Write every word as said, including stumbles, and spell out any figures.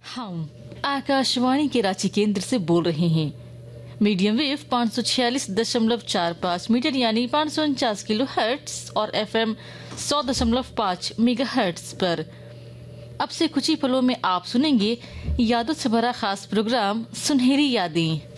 हम आकाशवाणी के रांची केंद्र से बोल रहे हैं। मीडियम वेव पाँच सौ छियालीस दशमलव चार पाँच मीटर यानी पाँच सौ उनचास किलो हर्ट्स और एफएम सौ दशमलव पाँच मेगा हर्ट्स पर। अब से कुछ ही पलों में आप सुनेंगे यादों से भरा खास प्रोग्राम सुनहरी यादें।